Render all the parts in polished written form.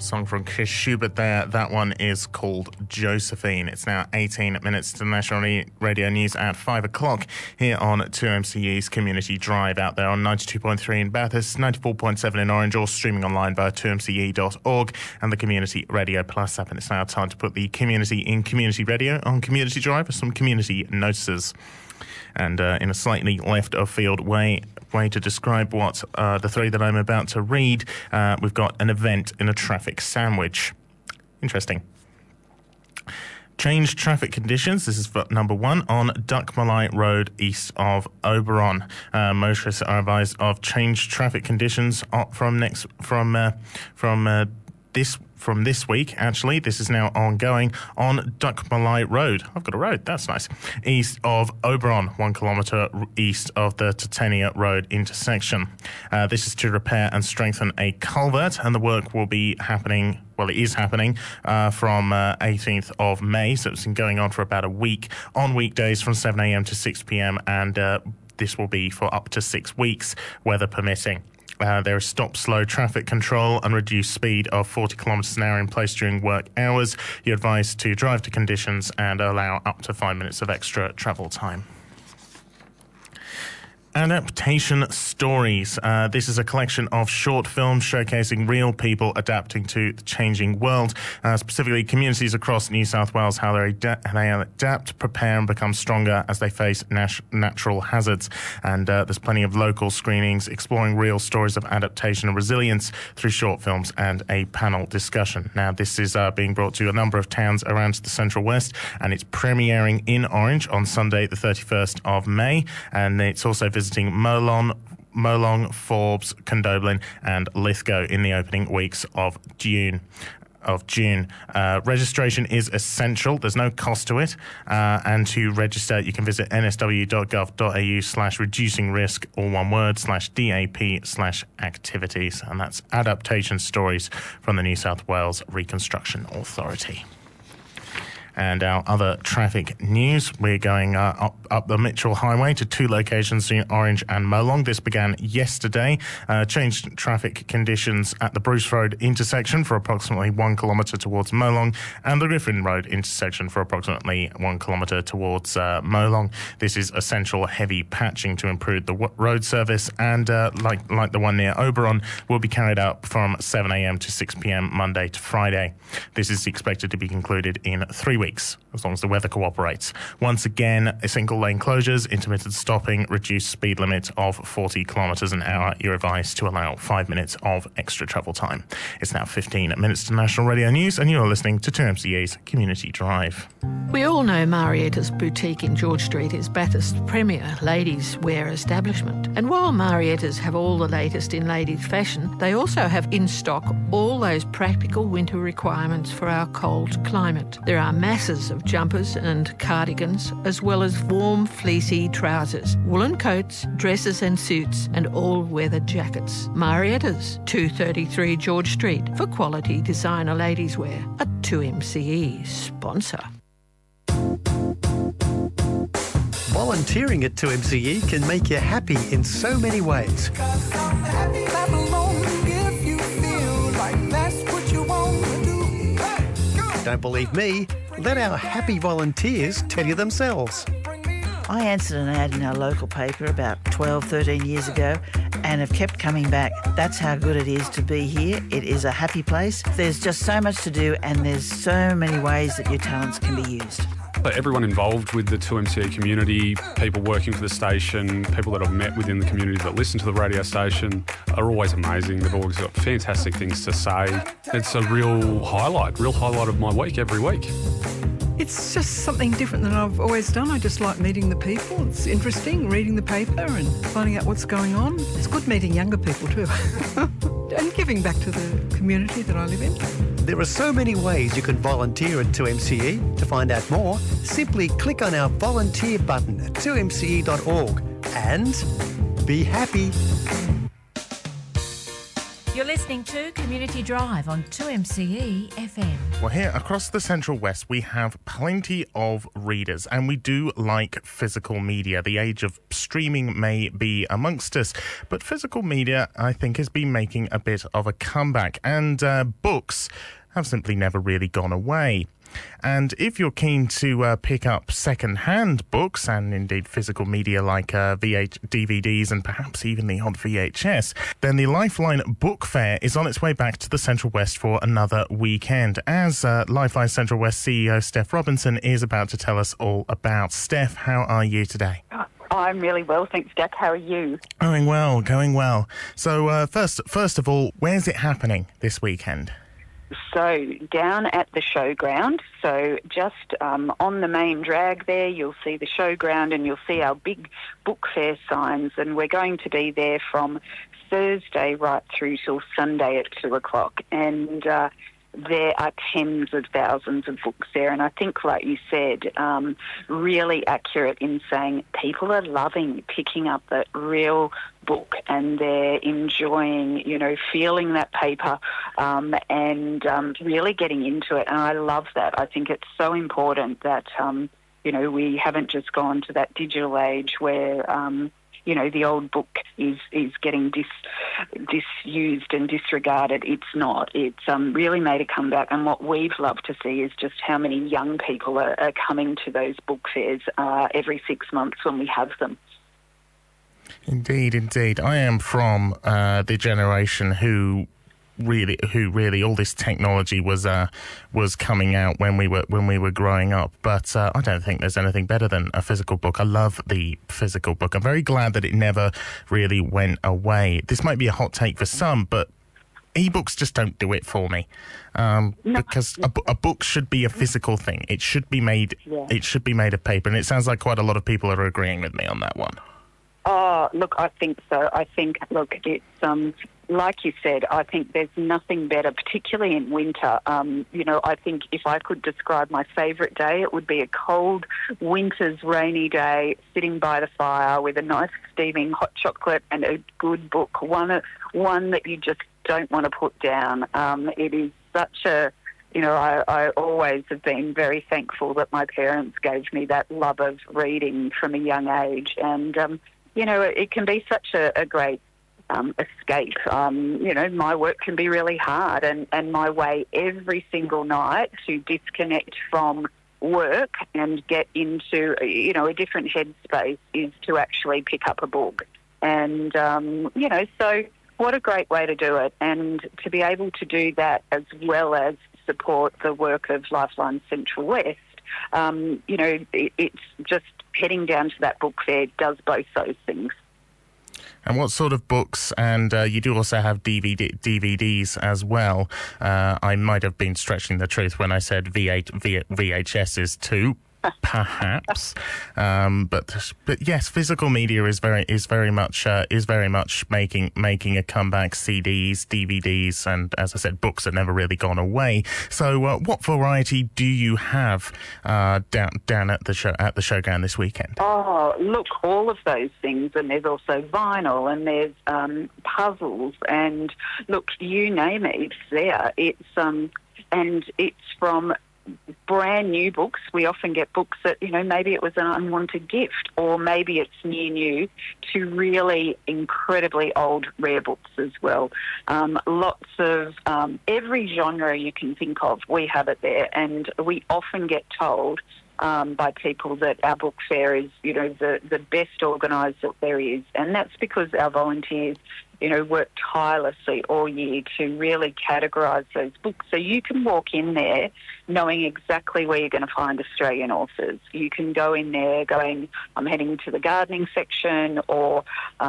Song from Chris Schubert there. That one is called Josephine. It's now 18 minutes to National Radio News at 5 o'clock here on 2MCE's Community Drive, out there on 92.3 in Bathurst, 94.7 in Orange, or streaming online via 2mce.org and the Community Radio Plus app. And it's now time to put the community in Community Radio on Community Drive with some community notices. And in a slightly left-of-field way to describe what the three that I'm about to read, we've got an event in a traffic sandwich. Interesting. Change traffic conditions. This is for number one on Duckmalai Road east of Oberon. Motorists are advised of changed traffic conditions from this week, actually. This is now ongoing on Duckmalai Road. I've got a road, that's nice. East of Oberon, 1 kilometre east of the Titania Road intersection. This is to repair and strengthen a culvert, and the work will be happening, well, it is happening from 18th of May, so it's been going on for about a week, on weekdays from 7 a.m. to 6 p.m, and this will be for up to 6 weeks, weather permitting. There is stop-slow traffic control and reduced speed of 40 kilometres an hour in place during work hours. You're advised to drive to conditions and allow up to 5 minutes of extra travel time. Adaptation Stories. This is a collection of short films showcasing real people adapting to the changing world, specifically communities across New South Wales, how they adapt, prepare and become stronger as they face natural hazards. And there's plenty of local screenings exploring real stories of adaptation and resilience through short films and a panel discussion. Now, this is being brought to a number of towns around the Central West, and it's premiering in Orange on Sunday the 31st of May, and it's also visiting Molong, Forbes, Condobolin and Lithgow in the opening weeks of June. Registration is essential. There's no cost to it. And to register, you can visit nsw.gov.au/reducing-risk, all one word, /DAP/activities. And that's Adaptation Stories from the New South Wales Reconstruction Authority. And our other traffic news, we're going up the Mitchell Highway to two locations in Orange and Molong. This began yesterday. Changed traffic conditions at the Bruce Road intersection for approximately 1 kilometre towards Molong, and the Griffin Road intersection for approximately 1 kilometre towards Molong. This is essential heavy patching to improve the road service, and like the one near Oberon, will be carried out from 7 a.m. to 6 p.m. Monday to Friday. This is expected to be concluded in 3 weeks, as long as the weather cooperates. Once again, single lane closures, intermittent stopping, reduced speed limit of 40 kilometres an hour. You're advised to allow 5 minutes of extra travel time. It's now 15 minutes to National Radio News, and you're listening to 2MCE's Community Drive. We all know Marietta's Boutique in George Street is Bathurst's premier ladies' wear establishment. And while Marietta's have all the latest in ladies' fashion, they also have in stock all those practical winter requirements for our cold climate. There are masses of jumpers and cardigans, as well as warm, fleecy trousers, woolen coats, dresses and suits, and all-weather jackets. Marietta's, 233 George Street, for quality designer ladies' wear. A 2MCE sponsor. Volunteering at 2MCE can make you happy in so many ways. Don't believe me? Let our happy volunteers tell you themselves. I answered an ad in our local paper about 12, 13 years ago and have kept coming back. That's how good it is to be here. It is a happy place. There's just so much to do, and there's so many ways that your talents can be used. Everyone involved with the 2MCE community, people working for the station, people that I've met within the community that listen to the radio station are always amazing. They've always got fantastic things to say. It's a real highlight of my week every week. It's just something different than I've always done. I just like meeting the people. It's interesting reading the paper and finding out what's going on. It's good meeting younger people too and giving back to the community that I live in. There are so many ways you can volunteer at 2MCE. To find out more, simply click on our volunteer button at 2mce.org and be happy. You're listening to Community Drive on 2MCE FM. Well, here across the Central West, we have plenty of readers, and we do like physical media. The age of streaming may be amongst us, but physical media, I think, has been making a bit of a comeback, and books have simply never really gone away. And if you're keen to pick up second-hand books and indeed physical media like DVDs and perhaps even the odd VHS, then the Lifeline Book Fair is on its way back to the Central West for another weekend, as Lifeline Central West CEO Steph Robinson is about to tell us all about. Steph, how are you today? I'm really well, thanks, Jack. How are you? Going well. So first of all, where's it happening this weekend? So down at the showground, so just on the main drag there, you'll see the showground and you'll see our big book fair signs, and we're going to be there from Thursday right through till Sunday at 2 o'clock. And there are tens of thousands of books there, and I think, like you said, really accurate in saying people are loving picking up that real book, and they're enjoying, feeling that paper and really getting into it. And I love that. I think it's so important that, we haven't just gone to that digital age where, the old book is getting disused and disregarded. It's not. It's really made a comeback, and what we've loved to see is just how many young people are coming to those book fairs every 6 months when we have them. Indeed. I am from the generation who really all this technology was coming out when we were growing up, but I don't think there's anything better than a physical book. I love the physical book. I'm very glad that it never really went away. This might be a hot take for some, but ebooks just don't do it for me. Because a book should be a physical thing. It should be made. Yeah. It should be made of paper, and it sounds like quite a lot of people are agreeing with me on that one. Oh, look, I think so. It's like you said, I think there's nothing better, particularly in winter. I think if I could describe my favourite day, it would be a cold winter's rainy day, sitting by the fire with a nice steaming hot chocolate and a good book, one that you just don't want to put down. It is such a... I always have been very thankful that my parents gave me that love of reading from a young age, and it can be such a great escape. My work can be really hard, and my way every single night to disconnect from work and get into, a different headspace is to actually pick up a book. And, so what a great way to do it. And to be able to do that as well as support the work of Lifeline Central West, it's just heading down to that book fair does both those things. And what sort of books? And you do also have DVDs as well. I might have been stretching the truth when I said VHSs too, perhaps. But yes, physical media is very much making a comeback. CDs, DVDs, and as I said, books have never really gone away. So, what variety do you have down at the showground this weekend? Oh, look, all of those things, and there's also vinyl, and there's puzzles, and look, you name it, it's there. And it's from brand new books. We often get books that, maybe it was an unwanted gift, or maybe it's new, to really incredibly old, rare books as well. Lots of every genre you can think of, we have it there, and we often get told by people that our book fair is, the best organised that there is, and that's because our volunteers work tirelessly all year to really categorise those books. So you can walk in there knowing exactly where you're going to find Australian authors. You can go in there going, I'm heading to the gardening section, or,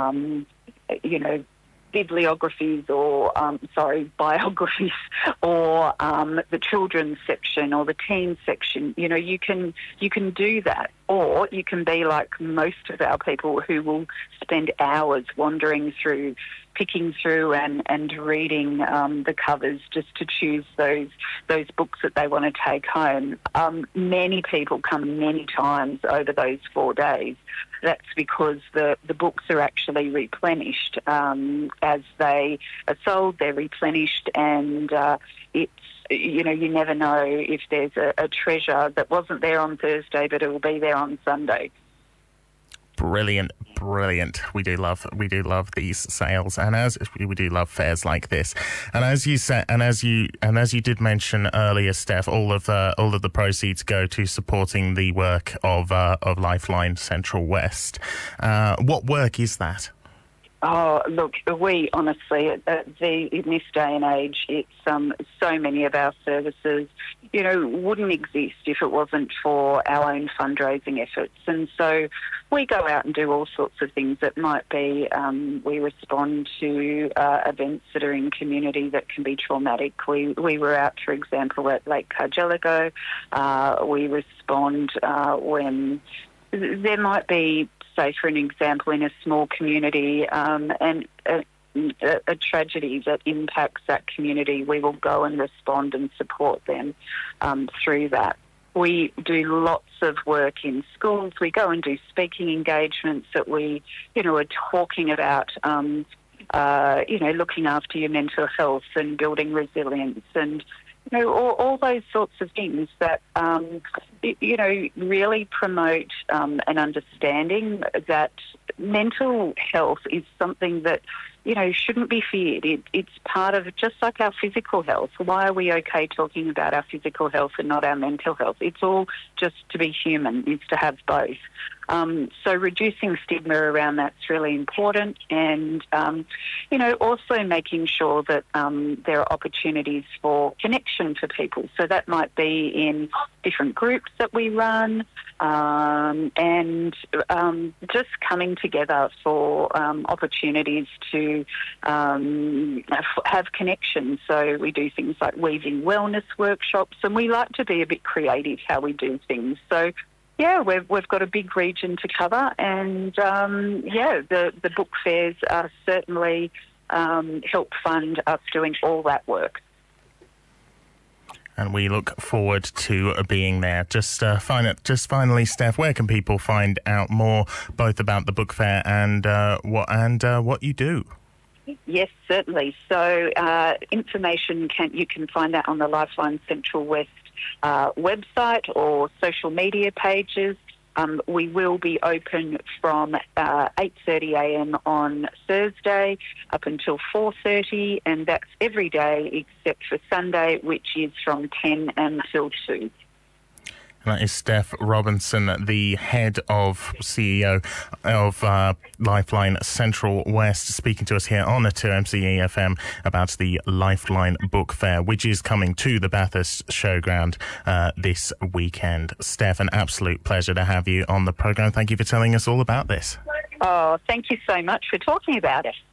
bibliographies, or, biographies, or the children's section or the teen section. You can do that. Or you can be like most of our people who will spend hours wandering through, picking through and reading the covers just to choose those books that they want to take home. Many people come many times over those 4 days. that's because the books are actually replenished as they are sold. They're replenished, and it's, you never know if there's a treasure that wasn't there on Thursday, but it will be there on Sunday. Brilliant. We do love these sales, and as we do love fairs like this. And as you said, and as you did mention earlier, Steph, all of the proceeds go to supporting the work of Lifeline Central West. What work is that? Oh, look, we honestly, in this day and age, it's so many of our services, wouldn't exist if it wasn't for our own fundraising efforts. And so we go out and do all sorts of things. It might be we respond to events that are in community that can be traumatic. We were out, for example, at Lake Cargelligo. We respond when there might be, say, for an example, in a small community, and a tragedy that impacts that community, we will go and respond and support them through that. We do lots of work in schools. We go and do speaking engagements that we, are talking about, looking after your mental health and building resilience and, all those sorts of things that, really promote an understanding that mental health is something that, shouldn't be feared. It's part of, just like our physical health. Why are we okay talking about our physical health and not our mental health? It's all just to be human, is to have both. So reducing stigma around that's really important, and, also making sure that there are opportunities for connection for people. So that might be in different groups that we run, and just coming together for opportunities to have connections. So we do things like weaving wellness workshops, and we like to be a bit creative how we do things. So yeah, we've got a big region to cover, and the book fairs certainly help fund us doing all that work. And we look forward to being there. Just finally, Steph, where can people find out more, both about the book fair and what you do? Yes, certainly. So information you can find that on the Lifeline Central West website or social media pages. We will be open from 8:30 a.m. on Thursday up until 4:30, and that's every day except for Sunday, which is from 10 until 2. That is Steph Robinson, the head of CEO of Lifeline Central West, speaking to us here on the 2MCE FM about the Lifeline Book Fair, which is coming to the Bathurst Showground this weekend. Steph, an absolute pleasure to have you on the programme. Thank you for telling us all about this. Oh, thank you so much for talking about it.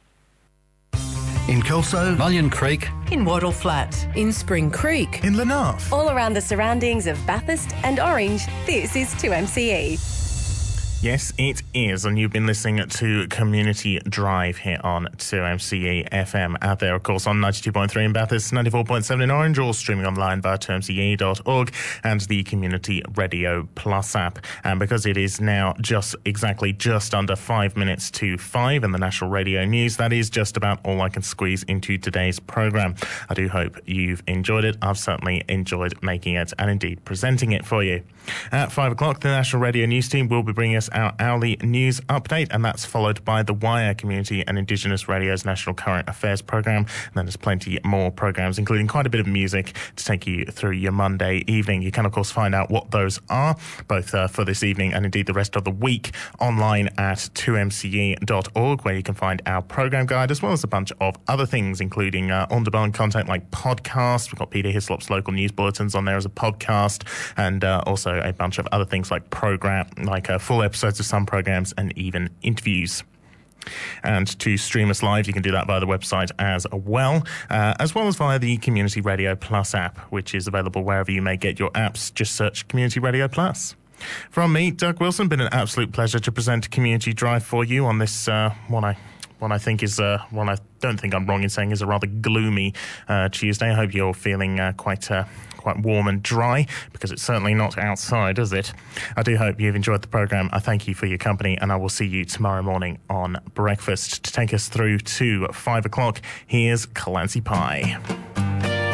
In Kelso, Mullion Creek, in Wattle Flat, in Spring Creek, in Lenarth, all around the surroundings of Bathurst and Orange, this is 2MCE. Yes, it is, and you've been listening to Community Drive here on 2MCE FM. Out there, of course, on 92.3 in Bathurst, 94.7 in Orange, or streaming online via 2mce.org and the Community Radio Plus app. And because it is now just under 5 minutes to 5 in the National Radio News, that is just about all I can squeeze into today's programme. I do hope you've enjoyed it. I've certainly enjoyed making it and indeed presenting it for you. At 5 o'clock, the National Radio News team will be bringing us our hourly news update, and that's followed by The Wire, Community and Indigenous Radio's National Current Affairs programme. And then there's plenty more programmes, including quite a bit of music to take you through your Monday evening. You can, of course, find out what those are, both for this evening and indeed the rest of the week, online at 2mce.org, where you can find our programme guide, as well as a bunch of other things, including on-demand content like podcasts. We've got Peter Hislop's local news bulletins on there as a podcast, and also a bunch of other things like full episodes of some programs and even interviews. And to stream us live, you can do that via the website as well as via the Community Radio Plus app, which is available wherever you may get your apps. Just search Community Radio Plus. From me, Doug Wilson, been an absolute pleasure to present Community Drive for you on this one I think is one I don't think I'm wrong in saying is a rather gloomy Tuesday. I hope you're feeling quite quite warm and dry, because it's certainly not outside, is it? I do hope you've enjoyed the programme. I thank you for your company, and I will see you tomorrow morning on Breakfast. To take us through to 5 o'clock, here's Clancy Pye.